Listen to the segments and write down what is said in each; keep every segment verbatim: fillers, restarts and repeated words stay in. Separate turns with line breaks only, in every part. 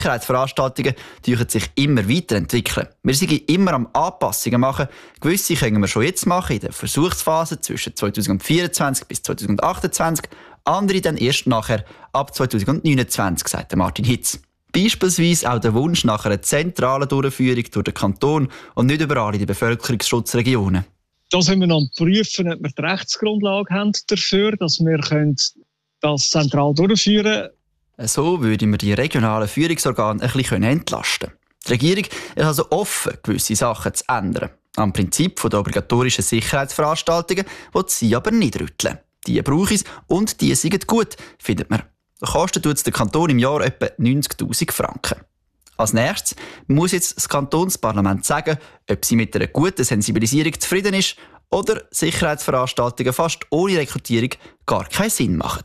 Sicherheitsveranstaltungen entwickeln sich immer weiterentwickeln. Wir sind immer am Anpassungen machen. Gewisse können wir schon jetzt machen, in der Versuchsphase zwischen zweitausendvierundzwanzig bis zweitausendachtundzwanzig. Andere dann erst nachher, ab zweitausendneunundzwanzig, sagt Martin Hitz. Beispielsweise auch der Wunsch nach einer zentralen Durchführung durch den Kanton und nicht überall in den Bevölkerungsschutzregionen.
Da sind wir noch am prüfen, ob wir die Rechtsgrundlage haben dafür, dass wir das zentral durchführen können.
So würden wir die regionalen Führungsorgane ein bisschen entlasten können. Die Regierung ist also offen, gewisse Sachen zu ändern. Am Prinzip der obligatorischen Sicherheitsveranstaltungen will sie aber nicht rütteln. Die brauchen es und die sind gut, findet man. Kostet tut es der Kanton im Jahr etwa neunzigtausend Franken. Als nächstes muss jetzt das Kantonsparlament sagen, ob sie mit einer guten Sensibilisierung zufrieden ist oder Sicherheitsveranstaltungen fast ohne Rekrutierung gar keinen Sinn machen.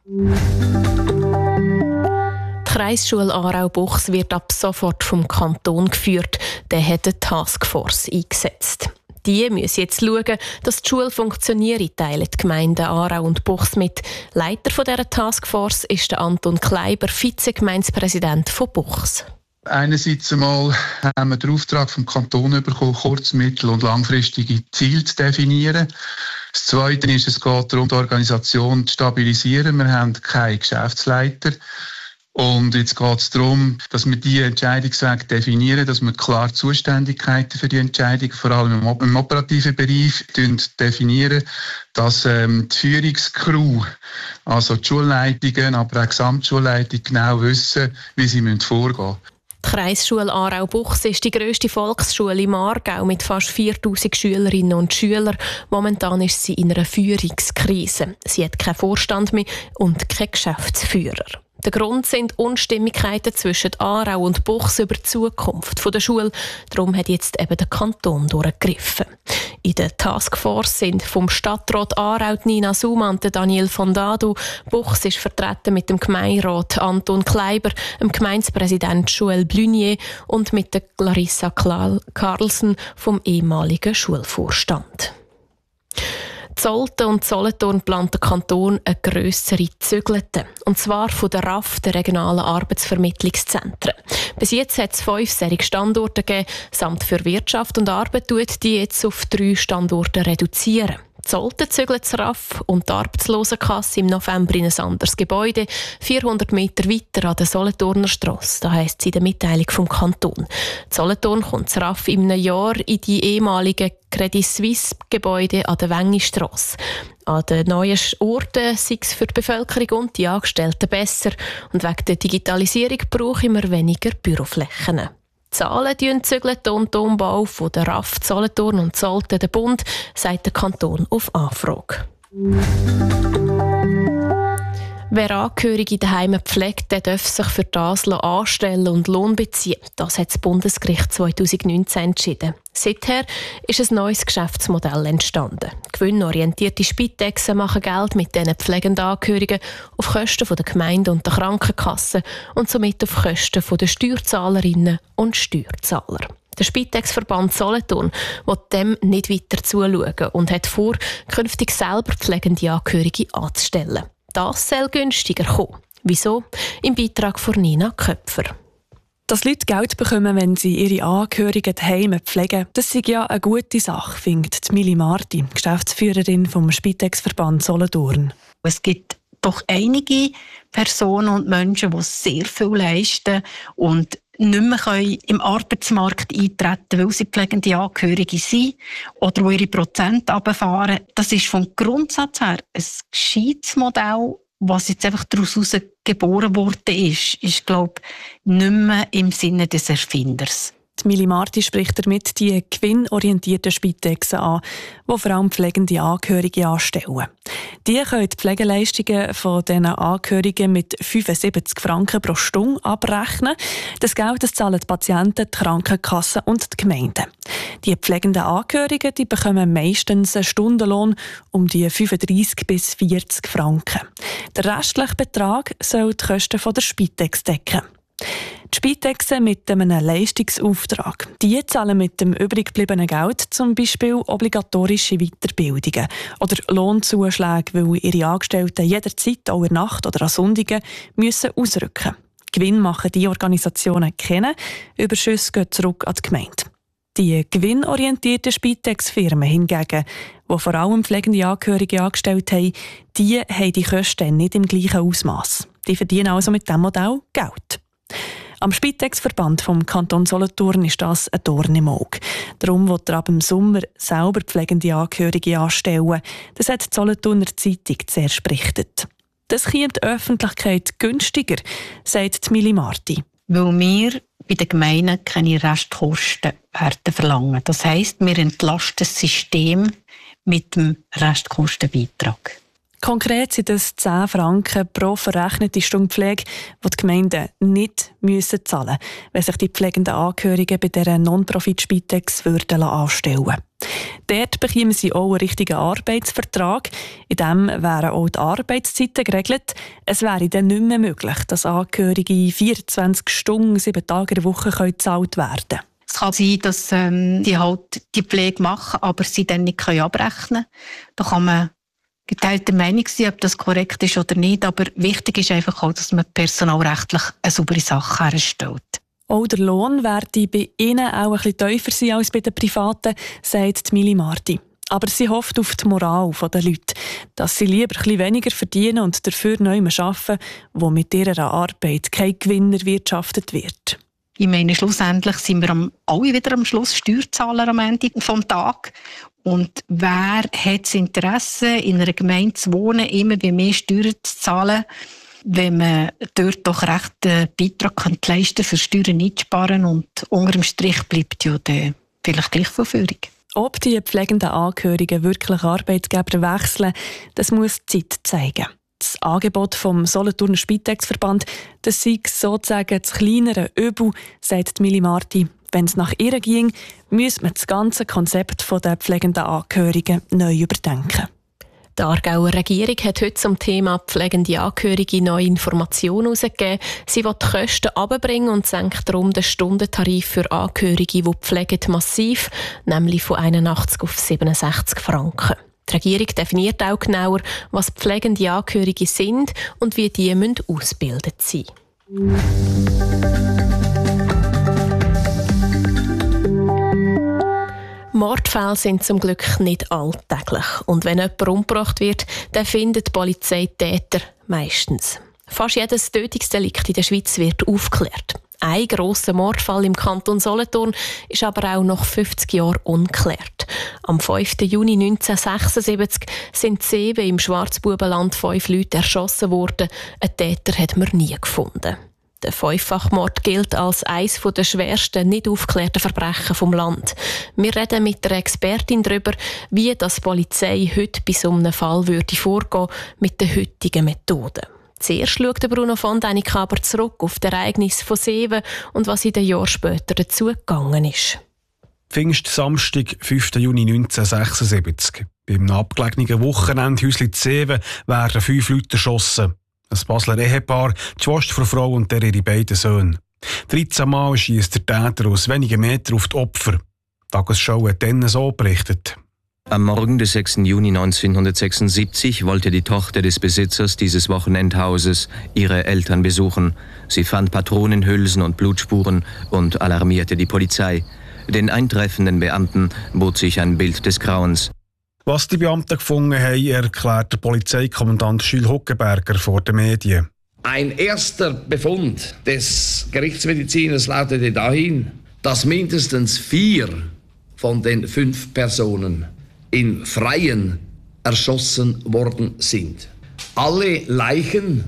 Die Kreisschule Aarau-Buchs wird ab sofort vom Kanton geführt. Der hat eine Taskforce eingesetzt. Die müssen jetzt schauen, dass die Schule funktioniert, teilen die Gemeinden Aarau und Buchs mit. Leiter von dieser Taskforce ist der Anton Kleiber, Vizegemeinspräsident von Buchs.
Einerseits einmal haben wir den Auftrag vom Kanton bekommen, kurz-, mittel- und langfristige Ziele zu definieren. Das Zweite ist, es geht darum, die Organisation zu stabilisieren. Wir haben keinen Geschäftsleiter. Und jetzt geht es darum, dass wir diese Entscheidungswege definieren, dass wir klar Zuständigkeiten für die Entscheidung, vor allem im, im operativen Bereich, definieren, dass ähm, die Führungscrew, also die Schulleitungen, aber auch die Gesamtschulleitung genau wissen, wie sie vorgehen müssen.
Die Kreisschule Aarau-Buchs ist die grösste Volksschule im Aargau mit fast viertausend Schülerinnen und Schülern. Momentan ist sie in einer Führungskrise. Sie hat keinen Vorstand mehr und keinen Geschäftsführer. Der Grund sind Unstimmigkeiten zwischen Aarau und Buchs über die Zukunft der Schule. Darum hat jetzt eben der Kanton durchgegriffen. In der Taskforce sind vom Stadtrat Aarau Nina Suma und Daniel von Dadu. Buchs ist vertreten mit dem Gemeinderat Anton Kleiber, dem Gemeindepräsident Joël Blunier und mit der Clarissa Carlsen vom ehemaligen Schulvorstand. Zolten und Solothurn plant der Kanton eine grössere Zügelte. Und zwar von der R A F, der regionalen Arbeitsvermittlungszentren. Bis jetzt hat es fünf solche Standorte gegeben. Das Amt für Wirtschaft und Arbeit tut die jetzt auf drei Standorte reduzieren. Zolten zügelt das R A F und die Arbeitslosenkasse im November in ein anderes Gebäude, vierhundert Meter weiter an der Solothurner Strasse. Das heisst es in der Mitteilung vom Kanton. Solothurn kommt das R A F in einem Jahr in die ehemaligen Credit Suisse Gebäude an der Wengistrasse. An den neuen Orten sei es für die Bevölkerung und die Angestellten besser. Und wegen der Digitalisierung brauchen wir weniger Büroflächen. Zahlen zügeln den Umbau von der R A F Solothurn und Zolten den Bund, sagt der Kanton auf Anfrage. Wer Angehörige daheim pflegt, der darf sich für das anstellen und Lohn beziehen. Das hat das Bundesgericht zweitausendneunzehn entschieden. Seither ist ein neues Geschäftsmodell entstanden. Gewinnorientierte Spitexen machen Geld mit diesen pflegenden Angehörigen auf Kosten der Gemeinde und der Krankenkasse und somit auf Kosten der Steuerzahlerinnen und Steuerzahler. Der Spitex-Verband Solothurn will dem nicht weiter zuschauen und hat vor, künftig selber pflegende Angehörige anzustellen. Das soll günstiger kommen. Wieso? Im Beitrag von Nina Köpfer.
Dass Leute Geld bekommen, wenn sie ihre Angehörigen daheim pflegen, das ist ja eine gute Sache, findet Mili Marti, Geschäftsführerin vom Spitex-Verband Solothurn.
Es gibt doch einige Personen und Menschen, die sehr viel leisten und nicht mehr können im Arbeitsmarkt eintreten, weil sie pflegende Angehörige sind oder wo ihre Prozente runterfahren. Das ist vom Grundsatz her ein gescheites Modell, was jetzt einfach daraus geboren worden ist, ist, glaube ich, nicht mehr im Sinne des Erfinders.
Die Mili Marti spricht damit die gewinnorientierten Spitexen an, die vor allem pflegende Angehörige anstellen. Die können die Pflegeleistungen von diesen Angehörigen mit fünfundsiebzig Franken pro Stunde abrechnen. Das Geld das zahlen die Patienten, die Krankenkassen und die Gemeinden. Die pflegenden Angehörigen die bekommen meistens einen Stundenlohn um die fünfunddreissig bis vierzig Franken. Der restliche Betrag soll die Kosten der Spitex decken. Die Spitexen mit einem Leistungsauftrag, die zahlen mit dem übrig gebliebenen Geld zum Beispiel obligatorische Weiterbildungen oder Lohnzuschläge, weil ihre Angestellten jederzeit, auch in der Nacht oder an Sonntagen, müssen ausrücken. Gewinn machen die Organisationen kennen, Überschüsse gehen zurück an die Gemeinde. Die gewinnorientierten Spitex-Firmen hingegen, die vor allem pflegende Angehörige angestellt haben, die haben die Kosten nicht im gleichen Ausmaß. Die verdienen also mit diesem Modell Geld. Am Spitex-Verband vom Kanton Solothurn ist das ein Dorn im Auge. Darum will er ab dem Sommer selber pflegende Angehörige anstellen. Das hat die Solothurner Zeitung zuerst berichtet. Das kommt der Öffentlichkeit günstiger, sagt Mili Marti.
Weil wir bei den Gemeinden keine Restkosten werden verlangen. Das heisst, wir entlasten das System mit dem Restkostenbeitrag.
Konkret sind es zehn Franken pro verrechnete Stunde Pflege, die die Gemeinden nicht müssen zahlen müssen, wenn sich die pflegenden Angehörigen bei dieser Non-Profit-Spitex würden anstellen. Dort bekommen sie auch einen richtigen Arbeitsvertrag. In dem wären auch die Arbeitszeiten geregelt. Es wäre dann nicht mehr möglich, dass Angehörige vierundzwanzig Stunden, sieben Tage in der Woche gezahlt werden können.
Es kann sein, dass ähm, die halt die Pflege machen, aber sie dann nicht abrechnen können. Da kann man geteilte Meinung sein, ob das korrekt ist oder nicht. Aber wichtig ist einfach auch, dass man personalrechtlich eine saubere Sache herstellt.
Auch der Lohn werde bei ihnen auch ein bisschen tiefer sein als bei den Privaten, sagt Mili Marti. Aber sie hofft auf die Moral der Leute, dass sie lieber ein bisschen weniger verdienen und dafür neu arbeiten, wo mit ihrer Arbeit kein Gewinn erwirtschaftet wird.
Ich meine, schlussendlich sind wir am, alle wieder am Schluss Steuerzahler am Ende des Tages. Und wer hat das Interesse, in einer Gemeinde zu wohnen, immer wie mehr Steuern zu zahlen, wenn man dort doch recht einen Beitrag leisten kann, für Steuern nicht sparen und unter dem Strich bleibt ja dann vielleicht gleich Verführung.
Ob die pflegenden Angehörigen wirklich Arbeitgeber wechseln, das muss die Zeit zeigen. Das Angebot vom Solothurner Spitex-Verband, das sei sozusagen das kleinere Übel, sagt Mili Marti. Wenn es nach ihr ging, müsste man das ganze Konzept der pflegenden Angehörigen neu überdenken.
Die Aargauer Regierung hat heute zum Thema pflegende Angehörige neue Informationen herausgegeben. Sie will die Kosten runterbringen und senkt darum den Stundentarif für Angehörige, die pflegen, massiv, nämlich von einundachtzig auf siebenundsechzig Franken. Die Regierung definiert auch genauer, was pflegende Angehörige sind und wie die ausgebildet sein müssen. Mordfälle sind zum Glück nicht alltäglich. Und wenn jemand umgebracht wird, dann findet die Polizei Täter meistens. Fast jedes Tötungsdelikt in der Schweiz wird aufgeklärt. Ein grosser Mordfall im Kanton Solothurn ist aber auch nach fünfzig Jahren ungeklärt. Am fünften Juni neunzehnhundertsechsundsiebzig sind sieben im Schwarzbubenland fünf Leute erschossen worden. Einen Täter hat man nie gefunden. Der Fünffachmord gilt als eines der schwersten, nicht aufgeklärten Verbrechen vom Land. Wir reden mit der Expertin darüber, wie das Polizei heute bei so einem Fall würde vorgehen mit den heutigen Methoden. Zuerst schaut Bruno von Däniken aber zurück auf das Ereignis von Seewen und was in den Jahren später dazu gegangen ist.
Pfingstsamstag, fünften Juni neunzehnhundertsechsundsiebzig. Beim abgelegenen Wochenende Häusli Seewen werden fünf Leute erschossen. Ein Basler Ehepaar, die Schwester von Frau und der ihre beiden Söhne. dreizehn Mal schiesst der Täter aus wenigen Metern auf die Opfer. Die Tagesschau hat dann so berichtet.
Am Morgen des sechsten Juni neunzehnhundertsechsundsiebzig wollte die Tochter des Besitzers dieses Wochenendhauses ihre Eltern besuchen. Sie fand Patronenhülsen und Blutspuren und alarmierte die Polizei. Den eintreffenden Beamten bot sich ein Bild des Grauens.
Was die Beamten gefunden haben, erklärt der Polizeikommandant Jules Huckenberger vor den Medien.
Ein erster Befund des Gerichtsmediziners lautete dahin, dass mindestens vier von den fünf Personen im Freien erschossen worden sind. Alle Leichen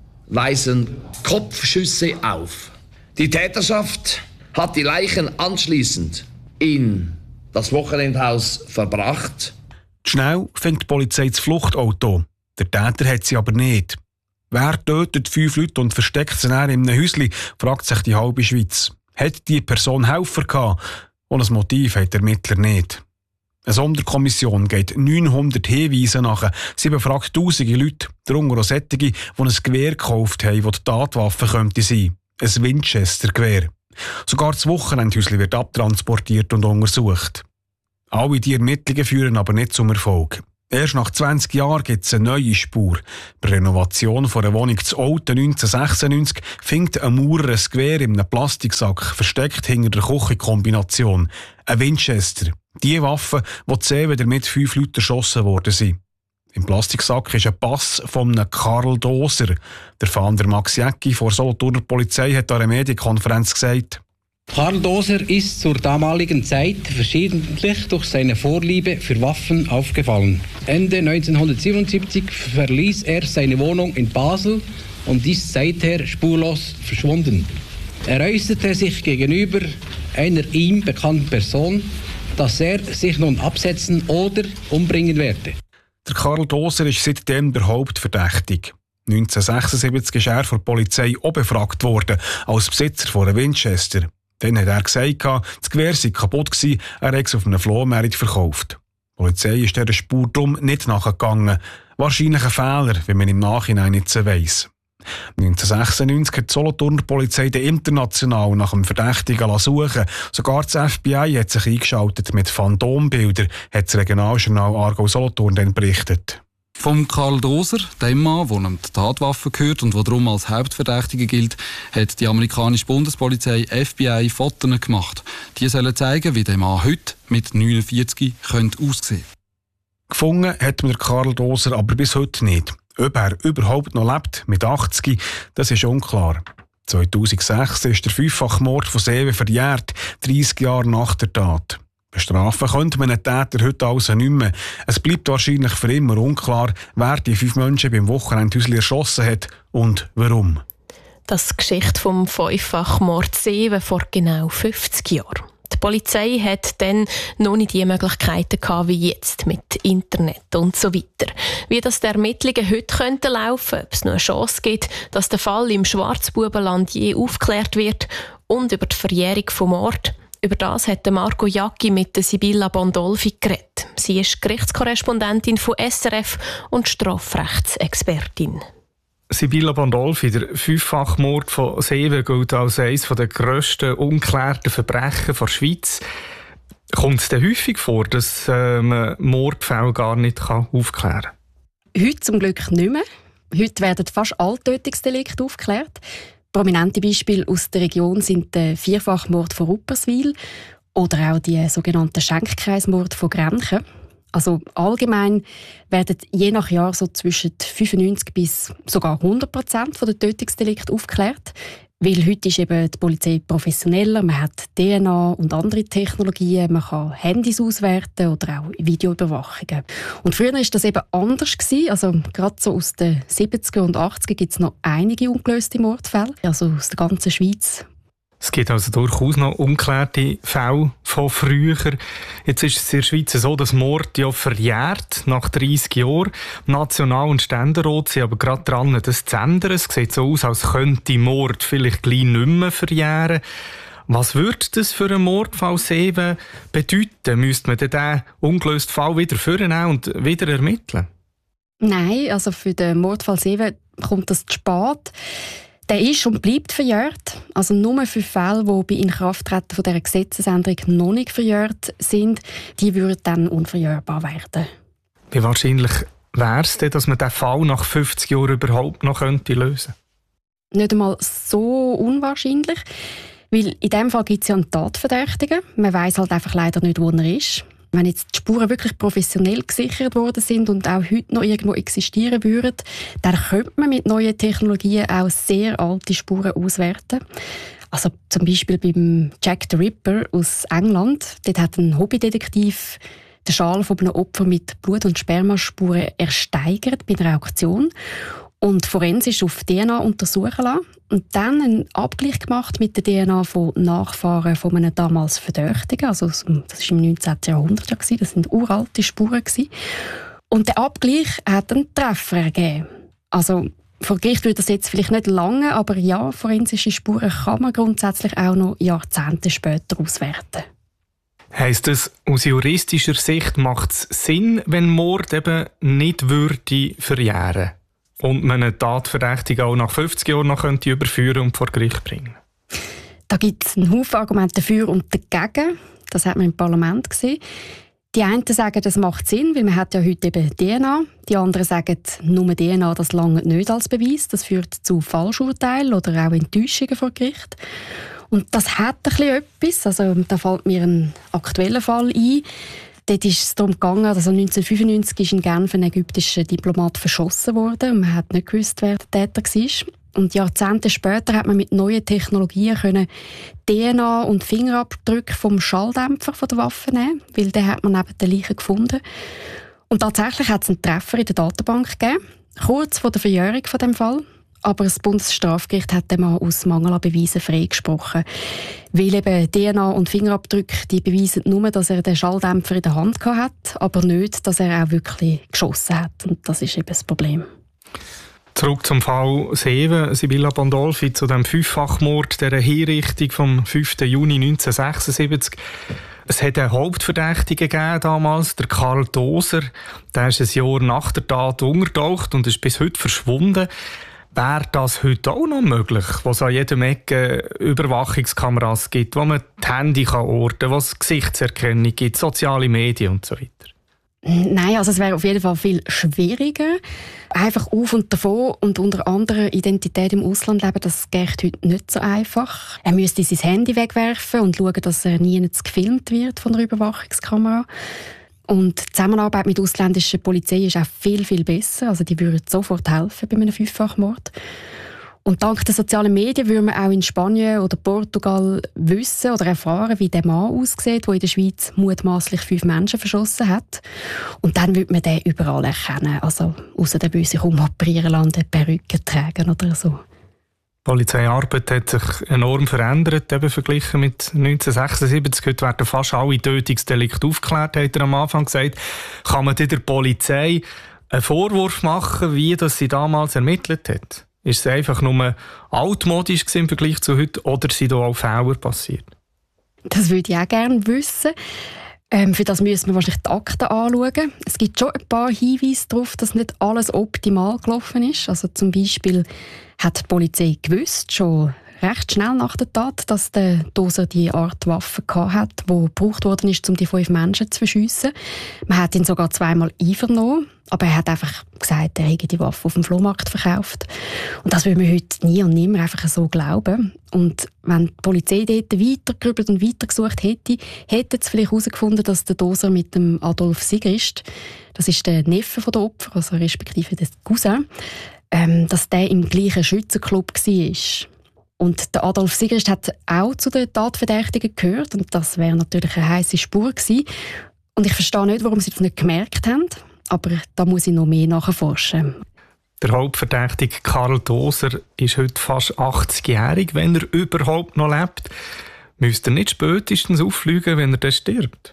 weisen Kopfschüsse auf. Die Täterschaft hat die Leichen anschließend in das Wochenendhaus verbracht.
Schnell findet die Polizei das Fluchtauto. Der Täter hat sie aber nicht. Wer tötet fünf Leute und versteckt sie dann in einem Häuschen, fragt sich die halbe Schweiz. Hat die Person Helfer gehabt? Und ein Motiv hat der Ermittler nicht. Eine Sonderkommission geht neunhundert Hinweise nach. Sie befragt tausende Leute, darunter auch solche, die ein Gewehr gekauft haben, das die Tatwaffe könnte sein. Ein Winchester-Gewehr. Sogar das Wochenendhäuschen wird abtransportiert und untersucht. Alle diese Ermittlungen führen aber nicht zum Erfolg. Erst nach zwanzig Jahren gibt es eine neue Spur. Bei der Renovation von einer Wohnung zu Olten neunzehnhundertsechsundneunzig findet ein Maurer ein Gewehr in einem Plastiksack, versteckt hinter der Küchenkombination. Ein Winchester. Die Waffe, die zehn wieder mit fünf Leuten erschossen worden sind. Im Plastiksack ist ein Pass von einem Karl Doser. Der Fahnder Max Jäcki von der Solothurner Polizei hat an einer Medienkonferenz gesagt:
Karl Doser ist zur damaligen Zeit verschiedentlich durch seine Vorliebe für Waffen aufgefallen. Ende neunzehnhundertsiebenundsiebzig verließ er seine Wohnung in Basel und ist seither spurlos verschwunden. Er äußerte sich gegenüber einer ihm bekannten Person, dass er sich nun absetzen oder umbringen werde.
Der Karl Doser ist seitdem der Hauptverdächtige. neunzehnhundertsechsundsiebzig ist er von der Polizei auch befragt worden, als Besitzer von einem Winchester. Dann hat er gesagt, das Gewehr sei kaputt gewesen, er habe es auf einem Flohmarkt verkauft. Die Polizei ist dieser Spur darum nicht nachgegangen. Wahrscheinlich ein Fehler, wie man im Nachhinein nicht so weiss. neunzehnhundertsechsundneunzig hat die Solothurner Polizei international nach einem Verdächtigen suchen. Sogar das F B I hat sich eingeschaltet mit Phantombildern, hat das Regionaljournal Aargau-Solothurn dann berichtet.
Vom Karl Doser, dem Mann, der ihm die Tatwaffe gehört und der darum als Hauptverdächtiger gilt, hat die amerikanische Bundespolizei F B I Fotos gemacht. Die sollen zeigen, wie der Mann heute mit neunundvierzig könnte aussehen.
Gefunden hat man Karl Doser aber bis heute nicht. Ob er überhaupt noch lebt, mit achtzig, das ist unklar. zweitausendsechs ist der Fünffachmord von Seewe verjährt, dreissig Jahre nach der Tat. Bestrafen könnte man einen Täter heute also nicht mehr. Es bleibt wahrscheinlich für immer unklar, wer die fünf Menschen beim Wochenendhäusli erschossen hat und warum.
Das Geschichte vom Fünffachmord Seewe vor genau fünfzig Jahren. Die Polizei hat dann noch nicht die Möglichkeiten gehabt wie jetzt mit Internet und so weiter. Wie das die Ermittlungen heute könnten laufen, ob es noch eine Chance gibt, dass der Fall im Schwarzbubenland je aufgeklärt wird und über die Verjährung vom Mord. Über das hat Marco Jäcki mit der Sibylla Bondolfi geredet. Sie ist Gerichtskorrespondentin von S R F und Strafrechtsexpertin.
Sibylla Bondolfi, der Fünffachmord von Seewe gilt als eines der grössten ungeklärten Verbrechen der Schweiz. Kommt es denn häufig vor, dass man Mordfälle gar nicht aufklären kann?
Heute zum Glück nicht mehr. Heute werden fast alle Tötungsdelikte aufgeklärt. Prominente Beispiele aus der Region sind der Vierfachmord von Rupperswil oder auch die sogenannten Schenkkreismord von Grenchen. Also allgemein werden je nach Jahr so zwischen fünfundneunzig bis sogar hundert Prozent der Tötungsdelikte aufgeklärt. Weil heute ist eben die Polizei professioneller, man hat D N A und andere Technologien, man kann Handys auswerten oder auch Videoüberwachungen. Und früher war das eben anders gewesen. Also gerade so aus den siebziger und achtziger gibt es noch einige ungelöste Mordfälle, also aus der ganzen Schweiz.
Es gibt also durchaus noch ungeklärte Fälle von früher. Jetzt ist es in der Schweiz so, dass Mord ja verjährt nach dreissig Jahren. National- und Ständerat sind aber gerade dran, das zu ändern. Es sieht so aus, als könnte Mord vielleicht gleich nicht mehr verjähren. Was würde das für einen Mordfall Seewe bedeuten? Müsste man den ungelösten Fall wieder vornehmen und wieder ermitteln?
Nein, also für den Mordfall Seewe kommt das zu spät. Der ist und bleibt verjährt. Also nur für Fälle, die bei Inkrafttreten von dieser Gesetzesänderung noch nicht verjährt sind, die würden dann unverjährbar werden.
Wie wahrscheinlich wäre es denn, dass man diesen Fall nach fünfzig Jahren überhaupt noch könnte lösen könnte?
Nicht einmal so unwahrscheinlich. Weil in diesem Fall gibt es ja einen Tatverdächtigen. Man weiss halt einfach leider nicht, wo er ist. Wenn jetzt die Spuren wirklich professionell gesichert worden sind und auch heute noch irgendwo existieren würden, dann könnte man mit neuen Technologien auch sehr alte Spuren auswerten. Also zum Beispiel beim Jack the Ripper aus England. Dort hat ein Hobbydetektiv den Schal von einem Opfer mit Blut- und Spermaspuren ersteigert bei einer Auktion und forensisch auf D N A untersuchen lassen und dann einen Abgleich gemacht mit der D N A von Nachfahren von einem damals Verdächtigen. Also das war im neunzehnten Jahrhundert, das sind uralte Spuren. Und der Abgleich hat einen Treffer ergeben. Also vor Gericht würde das jetzt vielleicht nicht lange, aber ja, forensische Spuren kann man grundsätzlich auch noch Jahrzehnte später auswerten.
Heisst das, aus juristischer Sicht macht es Sinn, wenn Mord eben nicht würde verjähren und man einen Tatverdächtigen auch nach fünfzig Jahren noch könnte überführen und vor Gericht bringen?
Da gibt es einen Haufen Argumente dafür und dagegen. Das hat man im Parlament gesehen. Die einen sagen, das macht Sinn, weil man hat ja heute eben D N A. Die anderen sagen, nur D N A, das langt nicht als Beweis. Das führt zu Falschurteilen oder auch Enttäuschungen vor Gericht. Und das hat ein bisschen etwas. Also, da fällt mir ein aktueller Fall ein. Dort ist es darum gegangen, also neunzehnhundertfünfundneunzig ist in Genf ein ägyptischer Diplomat verschossen worden und man hat nicht gewusst, wer der Täter war. Und Jahrzehnte später hat man mit neuen Technologien können D N A und Fingerabdrücke vom Schalldämpfer von der Waffe nehmen, weil den hat man neben der Leiche gefunden. Und tatsächlich hat es einen Treffer in der Datenbank gegeben, kurz vor der Verjährung von dem Fall. Aber das Bundesstrafgericht hat den Mann aus Mangel an Beweisen freigesprochen. Weil eben D N A und Fingerabdrücke, die beweisen nur, dass er den Schalldämpfer in der Hand hatte, aber nicht, dass er auch wirklich geschossen hat. Und das ist eben das Problem.
Zurück zum Fall Seewen, Sibylla Pandolfi, zu dem Fünffachmord, dieser Hinrichtung vom fünften Juni neunzehnhundertsechsundsiebzig. Es hat einen Hauptverdächtigen gegeben damals, der Karl Doser. Der ist ein Jahr nach der Tat untergetaucht und ist bis heute verschwunden. Wäre das heute auch noch möglich, wo es an jedem Ecke Überwachungskameras gibt, wo man die Handy orten kann, wo es Gesichtserkennung gibt, soziale Medien und so weiter?
Nein, also es wäre auf jeden Fall viel schwieriger. Einfach auf und davon und unter anderer Identität im Ausland leben, das geht heute nicht so einfach. Er müsste sein Handy wegwerfen und schauen, dass er nie gefilmt wird von einer Überwachungskamera. Und die Zusammenarbeit mit der ausländischen Polizei ist auch viel, viel besser. Also die würden sofort helfen bei einem Fünffachmord. Und dank der sozialen Medien würde man auch in Spanien oder Portugal wissen oder erfahren, wie der Mann aussieht, der in der Schweiz mutmaßlich fünf Menschen verschossen hat. Und dann würde man den überall erkennen. Also ausser der böse rumoperieren lassen, Perücke tragen oder so.
Die Polizeiarbeit hat sich enorm verändert, eben verglichen mit neunzehnhundertsechsundsiebzig. Heute werden fast alle Tötungsdelikte aufgeklärt, hat er am Anfang gesagt. Kann man der Polizei einen Vorwurf machen, wie das sie damals ermittelt hat? Ist es einfach nur altmodisch im Vergleich zu heute oder sind da auch Fehler passiert?
Das würde ich auch gerne wissen. Ähm, für das müssen wir wahrscheinlich die Akten anschauen. Es gibt schon ein paar Hinweise darauf, dass nicht alles optimal gelaufen ist. Also zum Beispiel hat die Polizei gewusst, schon recht schnell nach der Tat, dass der Doser die Art Waffe hatte, die gebraucht worden ist, um die fünf Menschen zu verschiessen. Man hat ihn sogar zweimal einvernommen, aber er hat einfach gesagt, er hätte die Waffe auf dem Flohmarkt verkauft. Und das würde man heute nie und nimmer einfach so glauben. Und wenn die Polizei dort weitergerübelt und weitergesucht hätte, hätte sie vielleicht herausgefunden, dass der Doser mit dem Adolf Sigrist, das ist der Neffe der Opfer, also respektive der Cousin, ähm, dass der im gleichen Schützenclub war. Und der Adolf Sigrist hat auch zu den Tatverdächtigen gehört und das wäre natürlich eine heisse Spur gewesen. Und ich verstehe nicht, warum sie das nicht gemerkt haben, aber da muss ich noch mehr nachforschen.
Der Hauptverdächtige Karl Doser ist heute fast achtzigjährig, wenn er überhaupt noch lebt. Müsste er nicht spätestens auffliegen, wenn er dann stirbt?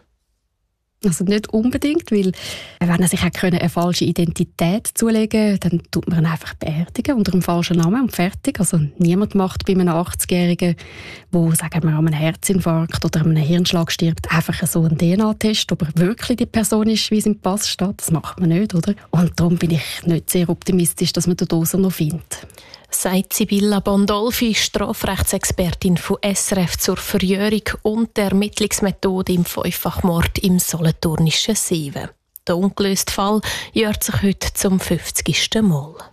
Also nicht unbedingt, weil wenn er sich auch eine falsche Identität zulegen konnte, dann tut man ihn einfach beerdigen unter einem falschen Namen und fertig. Also niemand macht bei einem achtzigjährigen, der sagen wir, an einem Herzinfarkt oder einem Hirnschlag stirbt, einfach so einen D N A-Test, ob er wirklich die Person ist, wie es im Pass steht. Das macht man nicht, oder? Und darum bin ich nicht sehr optimistisch, dass man den Doser noch findet.
Sagt Sibylla Pandolfi, Strafrechtsexpertin von S R F zur Verjährung und der Ermittlungsmethode im Fünffachmord im solothurnischen Seewen. Der ungelöste Fall jährt sich heute zum fünfzigsten Mal.